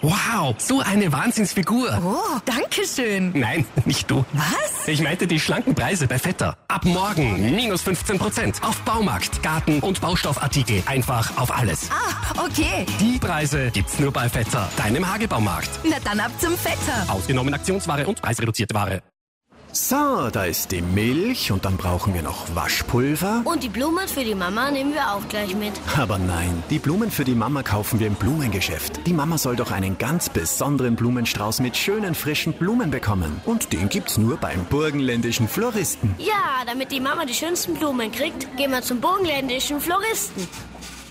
Wow, so eine Wahnsinnsfigur. Oh, danke schön. Nein, nicht du. Was? Ich meinte die schlanken Preise bei Vetter. Ab morgen minus 15% auf Baumarkt, Garten- und Baustoffartikel. Einfach auf alles. Ah, okay. Die Preise gibt's nur bei Vetter, deinem Hagebaumarkt. Na dann ab zum Vetter. Ausgenommen Aktionsware und preisreduzierte Ware. So, da ist die Milch und dann brauchen wir noch Waschpulver. Und die Blumen für die Mama nehmen wir auch gleich mit. Aber nein, die Blumen für die Mama kaufen wir im Blumengeschäft. Die Mama soll doch einen ganz besonderen Blumenstrauß mit schönen frischen Blumen bekommen. Und den gibt's nur beim burgenländischen Floristen. Ja, damit die Mama die schönsten Blumen kriegt, gehen wir zum burgenländischen Floristen.